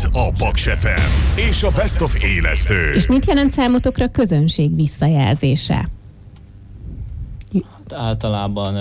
Ez a Paks FM és a Best of élesztő. És mit jelent számotokra közönség visszajelzése? Hát általában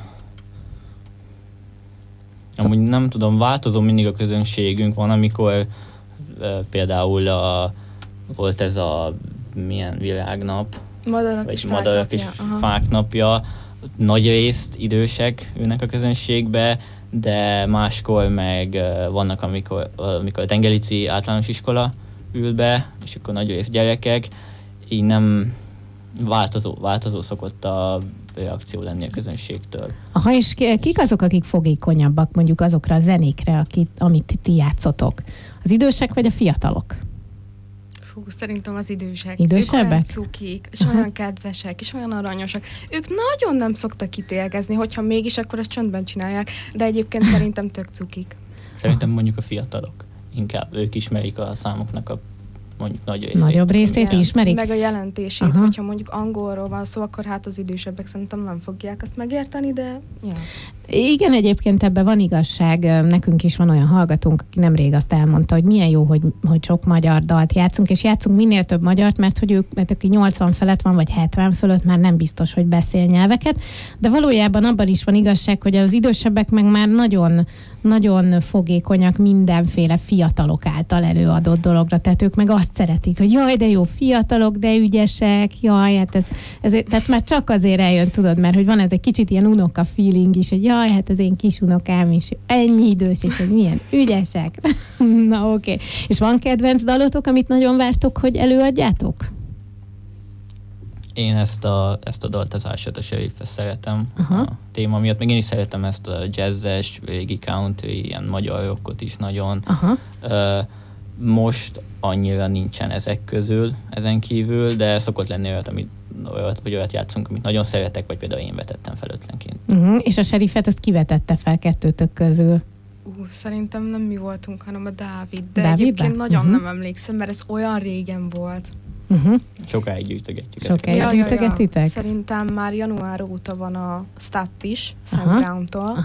amúgy nem tudom, változó mindig a közönségünk. Van, amikor például volt ez a milyen világnap, Madarak és Fák napja. Nagy részt idősek ülnek a közönségbe, de máskor meg vannak, amikor a Tengelici általános iskola ül be, és akkor nagy rész gyerekek. Így nem változó szokott a reakció lenni a közönségtől. Aha, és kik azok, akik fogékonyabbak mondjuk azokra a zenékre, amit ti játszotok? Az idősek vagy a fiatalok? Fú, szerintem az idősek. Idősebbek? Ők olyan cukik, és olyan kedvesek, és olyan aranyosak. Ők nagyon nem szoktak kitélgezni, hogyha mégis, akkor ezt csöndben csinálják, de egyébként szerintem tök cukik. Szerintem mondjuk a fiatalok. Inkább ők ismerik a számoknak a mondjuk nagyobb részét ismerik? Meg a jelentését, hogyha mondjuk angolról van szó, akkor hát az idősebbek szerintem nem fogják azt megérteni, de ja. Igen, egyébként ebben van igazság. Nekünk is van olyan hallgatónk, aki nemrég azt elmondta, hogy milyen jó, hogy sok magyar dalt játszunk, és játszunk minél több magyart, mert aki 80 felett van, vagy 70 fölött, már nem biztos, hogy beszél nyelveket, de valójában abban is van igazság, hogy az idősebbek meg már nagyon fogékonyak mindenféle fiatalok által előadott dologra, tehát ők meg azt szeretik, hogy jaj, de jó fiatalok, de ügyesek, jaj, hát ez tehát már csak azért eljön, tudod, mert hogy van ez egy kicsit ilyen unoka feeling is, hogy jaj, hát az én kis unokám is ennyi idős, és hogy milyen ügyesek. Na oké. És van kedvenc dalotok, amit nagyon vártok, hogy előadjátok? Én ezt a dalt, az Ásat a Sheriff-et szeretem a téma miatt. Még én is szeretem ezt a jazzes, régi country, ilyen magyar rockot is nagyon. Most annyira nincsen ezek közül, ezen kívül, de szokott lenni olyat játszunk, amit nagyon szeretek, vagy például én vetettem fel ötlenként. És a Sheriffet azt kivetette fel kettőtök közül? Szerintem nem mi voltunk, hanem a Dávid, de egyébként nagyon nem emlékszem, mert ez olyan régen volt. Sokáig gyűjtögetjük. Sokáig gyűjtögetitek? Szerintem már január óta van a Stop is, Sam Brown-tól.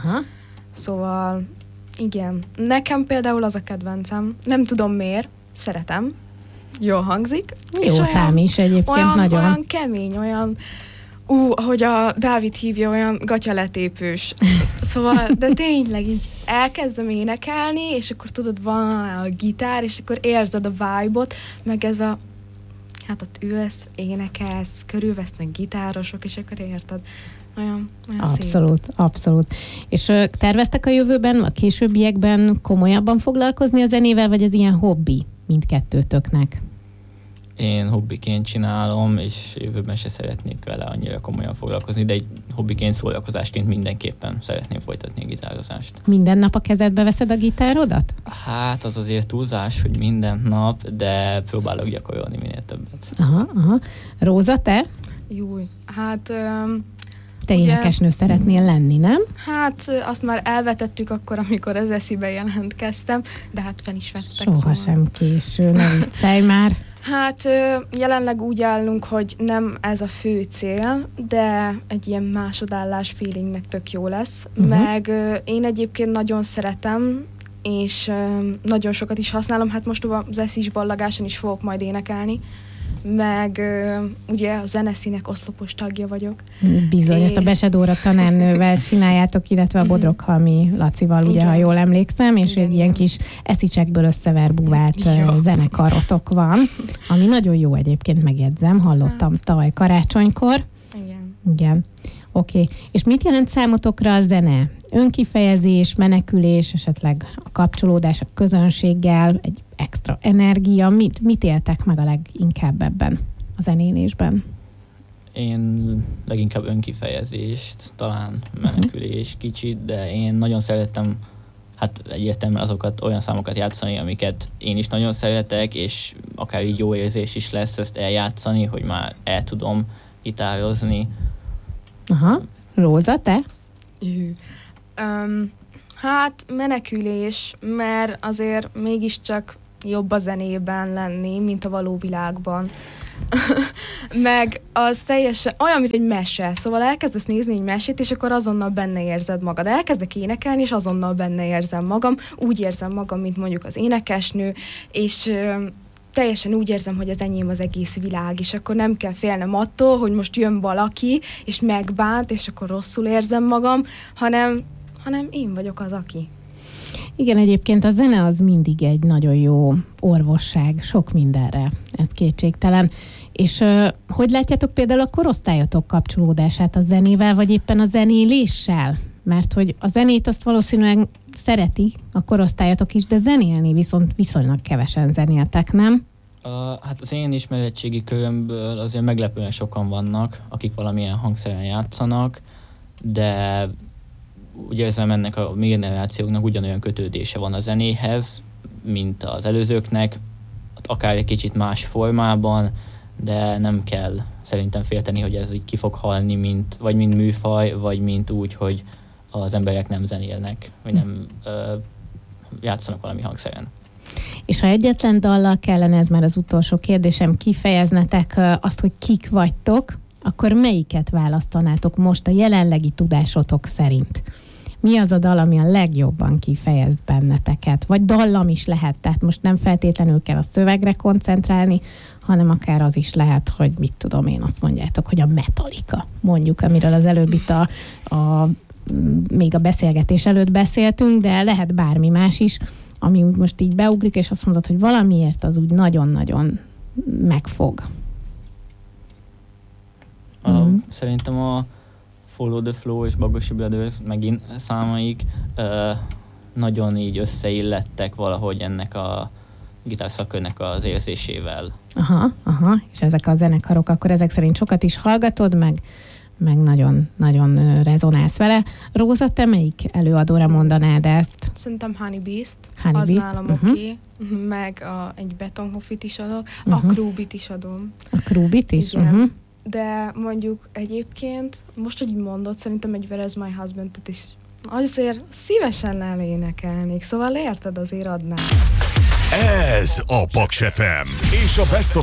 Szóval igen. Nekem például az a kedvencem. Nem tudom miért, szeretem. Jól hangzik. Jó és szám is egyébként nagyon. Olyan kemény, olyan ahogy a Dávid hívja, olyan gatyaletépős. Szóval, de tényleg így elkezdem énekelni, és akkor tudod, van a gitár, és akkor érzed a vibe-ot, meg ez a hát ott ülsz, énekelsz, körülvesznek gitárosok, és akkor érted. Olyan abszolút, szép. Abszolút. És terveztek a jövőben, a későbbiekben komolyabban foglalkozni a zenével, vagy ez ilyen hobbi mindkettőtöknek? Én hobbiként csinálom, és jövőben se szeretnék vele annyira komolyan foglalkozni, de egy hobbiként, szórakozásként mindenképpen szeretném folytatni a gitározást. Minden nap a kezedbe veszed a gitárodat? Hát az azért túlzás, hogy minden nap, de próbálok gyakorolni minél többet. Róza, te? Júj, hát... Te énekesnő szeretnél lenni, nem? Hát azt már elvetettük akkor, amikor az eszibe jelentkeztem, de hát fel is vettek. Soha sem késő, ne viccelj már. Hát jelenleg úgy állunk, hogy nem ez a fő cél, de egy ilyen másodállás feelingnek tök jó lesz. Meg én egyébként nagyon szeretem, és nagyon sokat is használom. Hát most az eszis ballagáson is fogok majd énekelni. Meg ugye a zeneszínek oszlopos tagja vagyok. Bizony, ezt a Besedóra tanárnővel csináljátok, illetve a Bodroghalmi Lacival, ugye, ha jól emlékszem, és egy ilyen kis eszicsekből összevert búvált zenekarotok van, ami nagyon jó egyébként, megjegyzem, hallottam tavaly karácsonykor. Igen. Oké. És mit jelent számotokra a zene? Önkifejezés, menekülés, esetleg a kapcsolódás a közönséggel, egy extra energia, mit éltek meg a leginkább ebben a zenélésben? Én leginkább önkifejezést, talán menekülés kicsit, de én nagyon szerettem hát egyértelműen olyan számokat játszani, amiket én is nagyon szeretek, és akár így jó érzés is lesz ezt eljátszani, hogy már el tudom gitározni. Róza, te? Hát menekülés, mert azért mégiscsak jobb a zenében lenni, mint a való világban. Meg az teljesen olyan, mint egy mese. Szóval elkezdesz nézni egy mesét, és akkor azonnal benne érzed magad. Elkezdek énekelni, és azonnal benne érzem magam. Úgy érzem magam, mint mondjuk az énekesnő, és teljesen úgy érzem, hogy az enyém az egész világ, és akkor nem kell félnem attól, hogy most jön valaki, és megbánt, és akkor rosszul érzem magam, hanem én vagyok az, aki. Igen, egyébként a zene az mindig egy nagyon jó orvosság, sok mindenre, ez kétségtelen. És hogy látjátok például a korosztályatok kapcsolódását a zenével, vagy éppen a zenéléssel? Mert hogy a zenét azt valószínűleg szereti a korosztályatok is, de zenélni viszont viszonylag kevesen zenéltek, nem? Hát az én ismeretségi körömből azért meglepően sokan vannak, akik valamilyen hangszeren játszanak, de úgy érzem, ennek a mi generációknak ugyanolyan kötődése van a zenéhez, mint az előzőknek, akár egy kicsit más formában, de nem kell szerintem félteni, hogy ez így ki fog halni, vagy mint műfaj, vagy mint úgy, hogy az emberek nem zenélnek, vagy nem játszanak valami hangszeren. És ha egyetlen dallal kellene, ez már az utolsó kérdésem, kifejeznetek azt, hogy kik vagytok, akkor melyiket választanátok most a jelenlegi tudásotok szerint? Mi az a dal, ami a legjobban kifejez benneteket? Vagy dallam is lehet, tehát most nem feltétlenül kell a szövegre koncentrálni, hanem akár az is lehet, hogy mit tudom én, azt mondjátok, hogy a Metallica, mondjuk, amiről az előbb itt még a beszélgetés előtt beszéltünk, de lehet bármi más is, ami úgy most így beugrik, és azt mondod, hogy valamiért az úgy nagyon-nagyon megfog. Szerintem a Follow the Flow és Bagosi Brothers megint számaik nagyon így összeillettek valahogy ennek a gitárszakörnek az érzésével. Aha, és ezek a zenekarok, akkor ezek szerint sokat is hallgatod, meg nagyon rezonálsz vele. Róza, te melyik előadóra mondanád ezt? Szerintem Honey Beast, Honey az Beast? nálam oké. Meg egy Betonhoffit is adok, a Krúbit is adom. A Krúbit is? Igen. De mondjuk egyébként, most, hogy mondod, szerintem egy Where is my husband-et is azért szívesen elénekelnék, szóval érted, azért adnám. Ez a Paks FM és a Best of